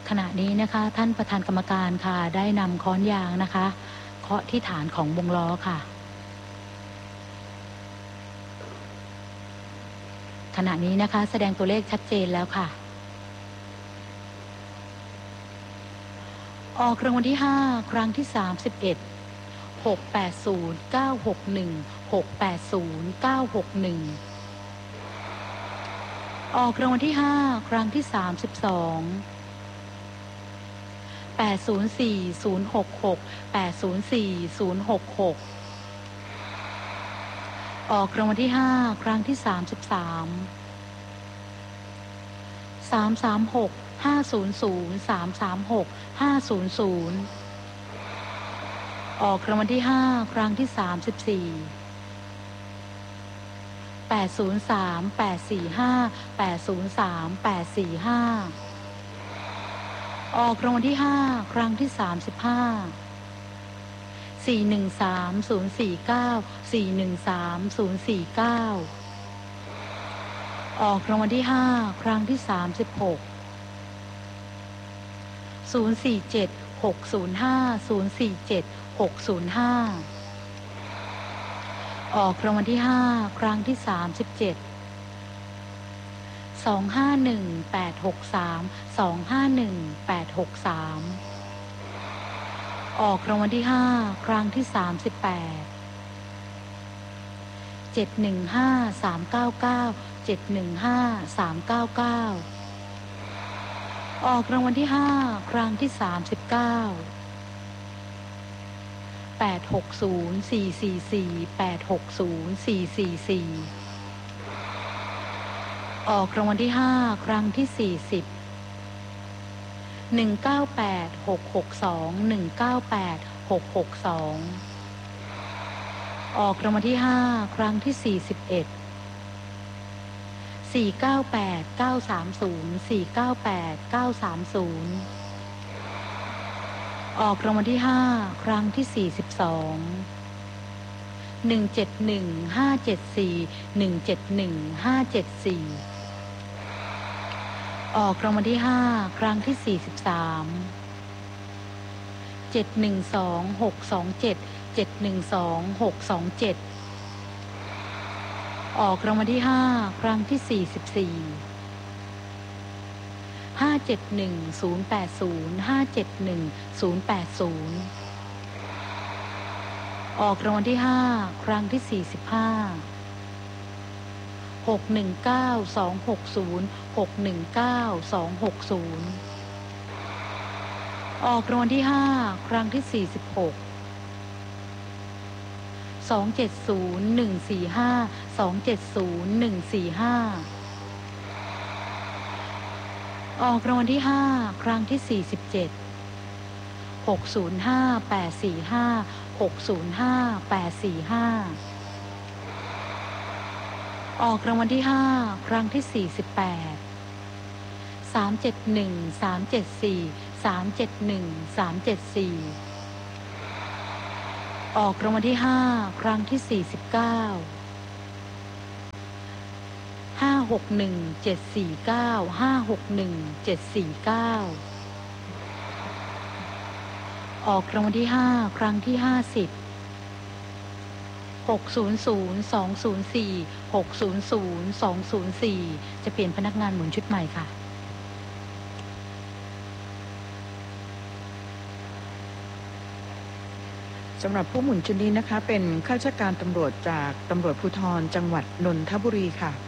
ขณะนี้นะคะท่านประธานกรรมการค่ะได้นำค้อนยางนะคะเคาะที่ฐานของวงล้อค่ะขณะนี้นะคะแสดงตัวเลขชัดเจนแล้วค่ะออกรางวัลที่5ครั้งที่31 680 961 680 961ออกรางวัลที่5ครั้งที่32 804 066 804 066ออกรางวัลที่5ครั้งที่33 336 500 336 500ออกรางวัลที่5ครั้งที่34 803 845 803 845ออกรางวัลที่5ครั้งที่35 413 049 413 049ออกรางวัลที่5ครั้งที่36 047 605 047 605ออกรางวัลที่5ครั้งที่37 251 863 251 863ออกรางวัลที่5ครั้งที่38 715 399 715 399ออกรางวัลที่5ครั้งที่39 860 444 860 444ออกรางวัลที่5ครั้งที่40 198 662 198 662ออกรางวัลที่5ครั้งที่41 498 930 498 930ออกรางวัลที่5ครั้งที่42 171 574 171 574ออกรางวัลที่5ครั้งที่43 712 627 712 627ออกรางวัลที่5ครั้งที่44 571 080 571 080ออกรางวัลที่5ครั้งที่45 619 260 619 260ออกรางวัลที่5ครั้งที่46 270 145 270 145ออกรางวัลที่5ครั้งที่47 605 845 605 845ออกรางวัลที่5ครั้งที่48 371 374 371 374ออกรางวัลที่5ครั้งที่49 561 749 561 749ออกรางวัลที่5ครั้งที่50 600 204 600 204จะเปลี่ยนพนักงานหมุนชุดใหม่ค่ะสำหรับผู้หมุนชุดนี้นะคะเป็นข้าราชการตำรวจจากตำรวจภูธรจังหวัดนนทบุรีค่ะ